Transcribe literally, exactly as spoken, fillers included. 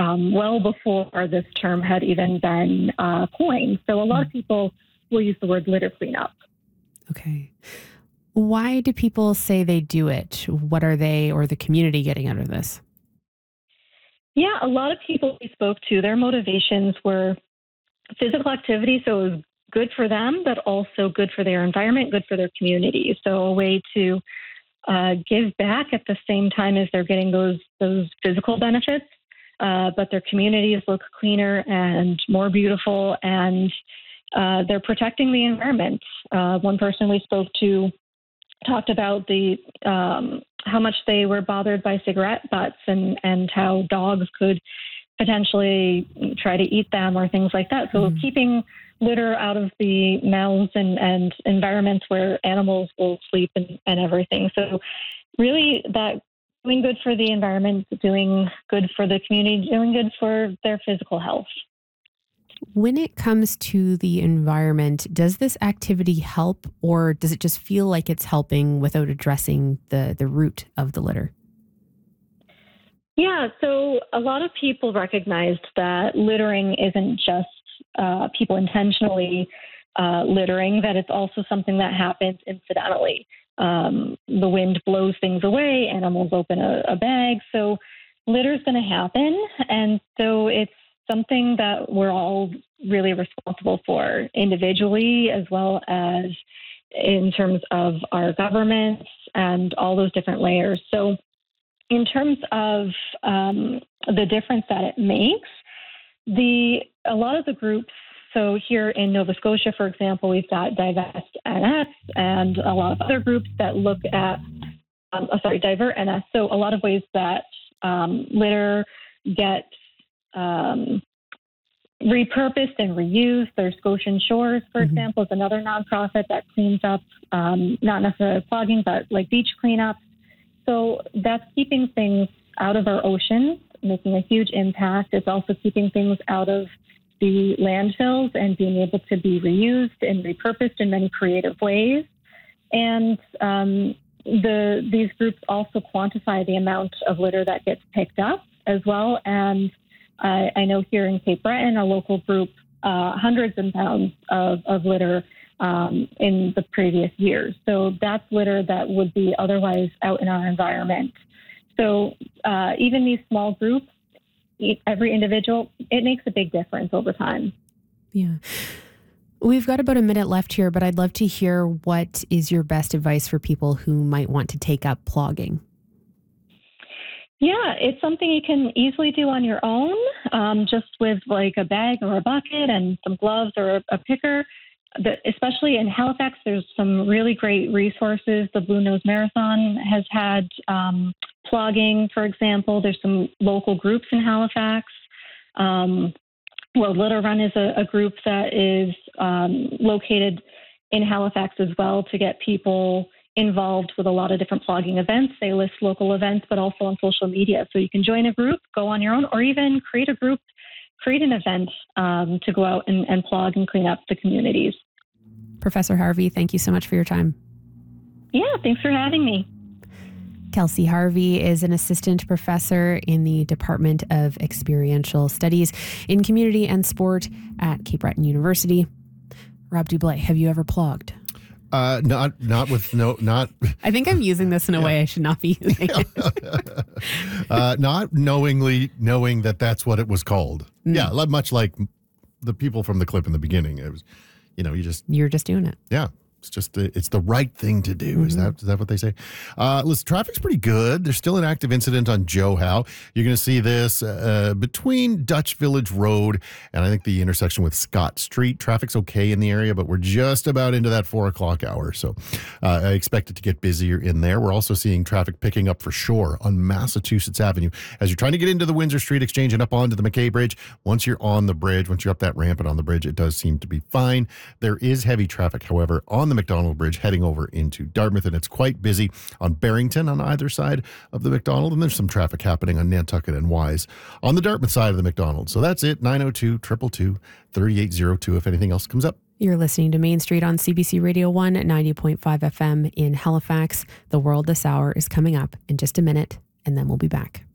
um, well before this term had even been uh, coined. So a lot of people will use the word litter cleanup. Okay. Why do people say they do it? What are they or the community getting out of this? Yeah, a lot of people we spoke to, their motivations were physical activity, so it was good for them, but also good for their environment, good for their community. So a way to uh, give back at the same time as they're getting those those physical benefits, uh, but their communities look cleaner and more beautiful, and uh, they're protecting the environment. Uh, one person we spoke to talked about the um, how much they were bothered by cigarette butts and, and how dogs could potentially try to eat them or things like that. So mm-hmm. keeping litter out of the mouths and, and environments where animals will sleep and, and everything. So really that doing good for the environment, doing good for the community, doing good for their physical health. When it comes to the environment, does this activity help, or does it just feel like it's helping without addressing the, the root of the litter? Yeah, so a lot of people recognized that littering isn't just uh, people intentionally uh, littering, that it's also something that happens incidentally. Um, the wind blows things away, animals open a, a bag, so litter is going to happen, and so it's something that we're all really responsible for individually, as well as in terms of our governments and all those different layers. So in terms of um, the difference that it makes, the a lot of the groups, so here in Nova Scotia, for example, we've got Divest N S and a lot of other groups that look at, um, oh, sorry, Divert N S. So a lot of ways that um, litter gets um, repurposed and reused. There's Scotian Shores, for mm-hmm. example, is another nonprofit that cleans up, um, not necessarily clogging, but like beach cleanup. So that's keeping things out of our oceans, making a huge impact. It's also keeping things out of the landfills and being able to be reused and repurposed in many creative ways. And um, the these groups also quantify the amount of litter that gets picked up as well. And uh, I know here in Cape Breton, a local group, uh, hundreds of pounds of, of litter Um, in the previous years. So that's litter that would be otherwise out in our environment. So uh, even these small groups, every individual, it makes a big difference over time. Yeah. We've got about a minute left here, but I'd love to hear what is your best advice for people who might want to take up plogging? Yeah, it's something you can easily do on your own, um, just with like a bag or a bucket and some gloves or a, a picker. The, especially in Halifax, there's some really great resources. The Blue Nose Marathon has had um, plogging, for example. There's some local groups in Halifax. Um, World Litter Run is a, a group that is um, located in Halifax as well to get people involved with a lot of different plogging events. They list local events, but also on social media. So you can join a group, go on your own, or even create a group create an event um, to go out and, and plug and clean up the communities. Professor Harvey, thank you so much for your time. Yeah, thanks for having me. Kelsey Harvey is an assistant professor in the Department of Experiential Studies in Community and Sport at Cape Breton University. Rob Dublé, have you ever plogged? Uh, not, not with no, not. I think I'm using this in a yeah. way I should not be using it. uh, not knowingly knowing that that's what it was called. Mm. Yeah, much like the people from the clip in the beginning. It was, you know, you just you're just doing it. Yeah. It's just, the, it's the right thing to do. Mm-hmm. Is that is that what they say? Uh, listen, traffic's pretty good. There's still an active incident on Joe Howe. You're going to see this uh, between Dutch Village Road and I think the intersection with Scott Street. Traffic's okay in the area, but we're just about into that four o'clock hour. So uh, I expect it to get busier in there. We're also seeing traffic picking up for sure on Massachusetts Avenue. As you're trying to get into the Windsor Street Exchange and up onto the McKay Bridge, once you're on the bridge, once you're up that ramp and on the bridge, it does seem to be fine. There is heavy traffic, however, on the Macdonald Bridge heading over into Dartmouth, and it's quite busy on Barrington on either side of the Macdonald, and there's some traffic happening on Nantucket and Wise on the Dartmouth side of the Macdonald. So that's it, nine oh two, two two two, three eight oh two if anything else comes up. You're listening to Main Street on C B C Radio one, ninety point five F M in Halifax. The World This Hour is coming up in just a minute, and then we'll be back.